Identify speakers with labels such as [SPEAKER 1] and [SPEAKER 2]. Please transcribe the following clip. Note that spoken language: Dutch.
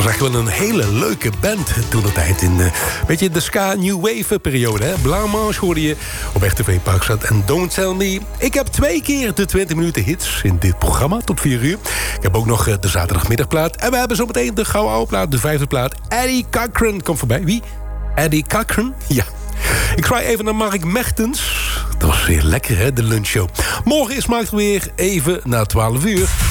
[SPEAKER 1] was echt wel een hele leuke band toen de tijd. In beetje de ska new wave periode. Hè? Blanc-Manche hoorde je op RTV Parkstad. En Don't Tell Me. Ik heb 2 keer de 20 minuten hits in dit programma tot 4 uur. Ik heb ook nog de zaterdagmiddagplaat. En we hebben zo meteen de gouden oude plaat, de 5e plaat. Eddie Cochran komt voorbij. Wie? Eddie Cochran? Ja. Ik zwaai even naar Mark Mertens. Dat was weer lekker, hè, de lunchshow. Morgen is Mark weer even na 12 uur.